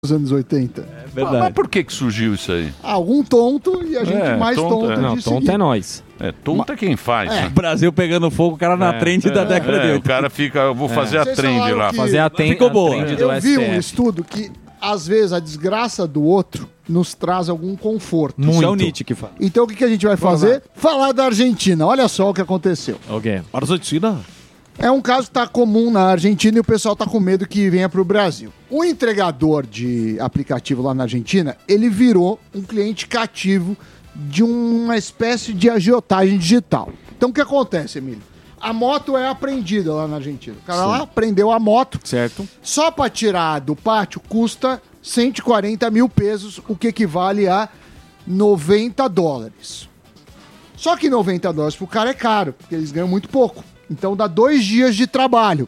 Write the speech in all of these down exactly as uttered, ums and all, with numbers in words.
nos anos oitenta. É verdade. Mas por que que surgiu isso aí? Algum tonto e a gente É, mais tonto, tonto é. de Não, seguir. tonto é nós. É, tonto é quem faz. É. né? Brasil pegando fogo, o cara na É, trend é, da década é, de o oitenta. cara fica, eu vou fazer a Vocês trend falaram lá. que- Fazer a, ten, Ficou a boa. trend do Eu vi um S T F. estudo que, às vezes, a desgraça do outro nos traz algum conforto. Isso é o Nietzsche que fala. Então, o que, que a gente vai fazer? Falar da Argentina. Olha só o que aconteceu. Ok. Argentina? É um caso que está comum na Argentina e o pessoal está com medo que venha para o Brasil. O entregador de aplicativo lá na Argentina, ele virou um cliente cativo de uma espécie de agiotagem digital. Então, o que acontece, Emílio? A moto é apreendida lá na Argentina. O cara Sim. lá prendeu a moto. Certo. Só para tirar do pátio custa cento e quarenta mil pesos, o que equivale a noventa dólares. Só que noventa dólares pro cara é caro, porque eles ganham muito pouco. Então dá dois dias de trabalho.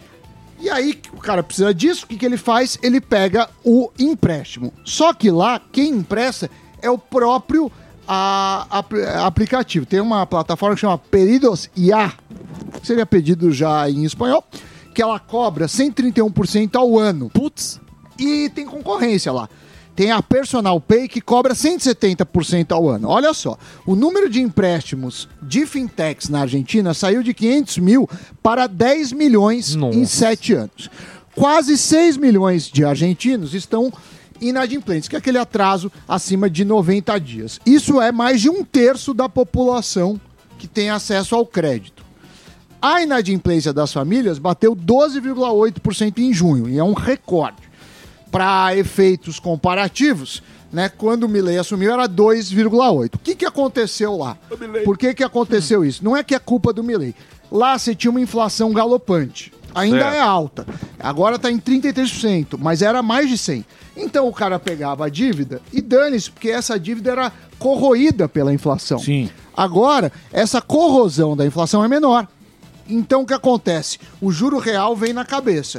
E aí o cara precisa disso, o que, que ele faz? Ele pega o empréstimo. Só que lá, quem empresta é o próprio a, a- aplicativo. Tem uma plataforma que chama Pedidos Ya, que seria pedido já em espanhol, que ela cobra cento e trinta e um por cento ao ano. Putz! E tem concorrência lá. Tem a Personal Pay que cobra cento e setenta por cento ao ano. Olha só, o número de empréstimos de fintechs na Argentina saiu de quinhentos mil para dez milhões em sete anos. Quase seis milhões de argentinos estão inadimplentes, que é aquele atraso acima de noventa dias. Isso é mais de um terço da população que tem acesso ao crédito. A inadimplência das famílias bateu doze vírgula oito por cento em junho, e é um recorde. Para efeitos comparativos, né, quando o Milei assumiu era dois vírgula oito por cento. O que, que aconteceu lá? Por que, que aconteceu isso? Não é que é culpa do Milei. Lá você tinha uma inflação galopante. Ainda Certo. é alta. Agora está em trinta e três por cento, mas era mais de cem por cento. Então o cara pegava a dívida e dane-se, porque essa dívida era corroída pela inflação. Sim. Agora, essa corrosão da inflação é menor. Então o que acontece? O juro real vem na cabeça.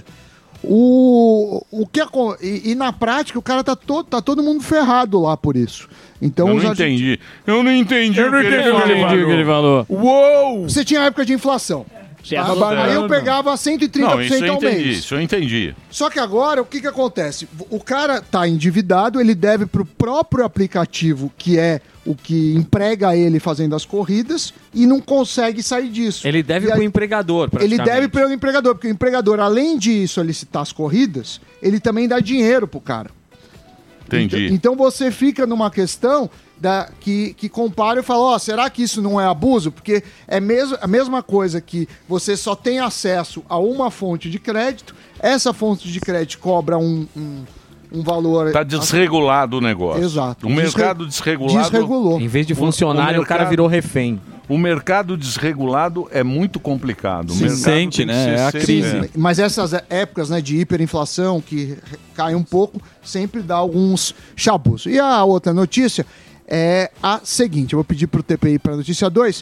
O, o que acon- e, e na prática o cara tá todo, tá todo mundo ferrado lá por isso. Então Eu os não argent- entendi. Eu não entendi Eu não o que ele entendi o que ele falou. falou. o que ele falou. Uou! Você tinha época de inflação. Certo. Aí eu pegava cento e trinta Não, por isso cento eu ao entendi. mês. Isso eu entendi. Só que agora, o que que acontece? O cara tá endividado, ele deve pro próprio aplicativo, que é o que emprega ele fazendo as corridas, e não consegue sair disso. Ele deve E pro aí- empregador, Ele praticamente. deve para o empregador, porque o empregador, além de solicitar as corridas, ele também dá dinheiro pro cara. Entendi. Então, então você fica numa questão da, que, que compara e fala, ó, será que isso não é abuso? Porque é mesmo, a mesma coisa que você só tem acesso a uma fonte de crédito, essa fonte de crédito cobra um, um, um valor... Tá desregulado o negócio. Exato. O mercado Desre- desregulado... desregulou. Em vez de funcionário, o, cara mercado- virou refém. O mercado desregulado é muito complicado. O Se mercado sente, tem que né? ser É a sempre- crise. é. Mas essas épocas, né, de hiperinflação, que cai um pouco, sempre dá alguns chabus. E a outra notícia é a seguinte, eu vou pedir para o T P I para a notícia dois.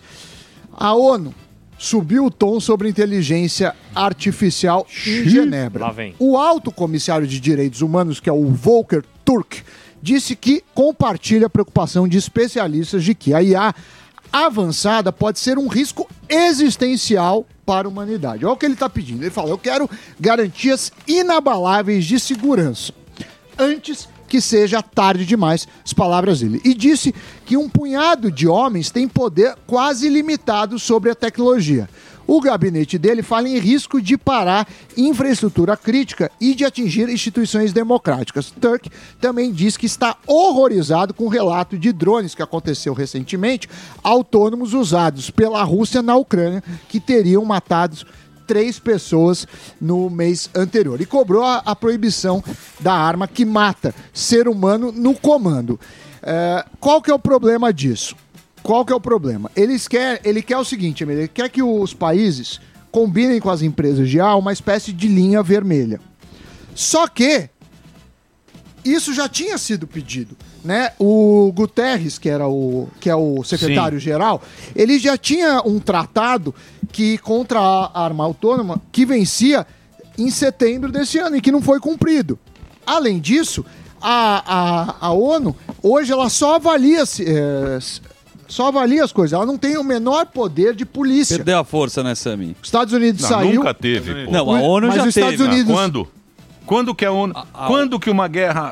A ONU subiu o tom sobre inteligência artificial em Genebra. Lá vem. O alto comissário de direitos humanos, que é o Volker Turk, disse que compartilha a preocupação de especialistas de que a I A avançada pode ser um risco existencial para a humanidade. Olha o que ele está pedindo. Ele fala, eu quero garantias inabaláveis de segurança. Antes que seja tarde demais, as palavras dele. E disse que um punhado de homens tem poder quase ilimitado sobre a tecnologia. O gabinete dele fala em risco de parar infraestrutura crítica e de atingir instituições democráticas. Turk também diz que está horrorizado com o relato de drones que aconteceu recentemente, autônomos usados pela Rússia na Ucrânia, que teriam matado três pessoas no mês anterior. E cobrou a, a proibição da arma que mata ser humano no comando. É, qual que é o problema disso? Qual que é o problema? Eles quer, ele quer o seguinte, ele quer que os países combinem com as empresas de I A uma espécie de linha vermelha. Só que isso já tinha sido pedido, né? O Guterres, que era o que é o secretário-geral, ele já tinha um tratado que contra a arma autônoma que vencia em setembro desse ano e que não foi cumprido. Além disso, a, a, a ONU hoje ela só avalia se, é, só avalia as coisas. Ela não tem o menor poder de polícia. Perdeu a força, né, Sami? Os Estados Unidos Não, saiu. nunca teve. Pô. Não, a ONU mas já os Estados teve. Unidos, Quando? Quando que, a ONU, quando que uma guerra